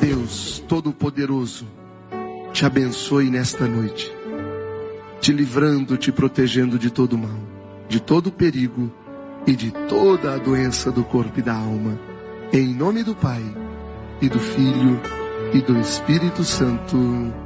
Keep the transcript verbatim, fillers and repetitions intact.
Deus Todo-Poderoso te abençoe nesta noite, te livrando, te protegendo de todo mal, de todo perigo e de toda a doença do corpo e da alma. Em nome do Pai, e do Filho, e do Espírito Santo.